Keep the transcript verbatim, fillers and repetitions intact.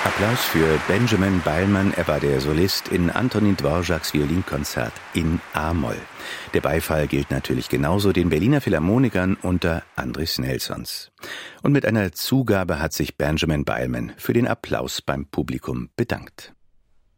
Applaus für Benjamin Beilman. Er war der Solist in Antonin Dvořáks Violinkonzert in A-Moll. Der Beifall gilt natürlich genauso den Berliner Philharmonikern unter Andris Nelsons. Und mit einer Zugabe hat sich Benjamin Beilman für den Applaus beim Publikum bedankt.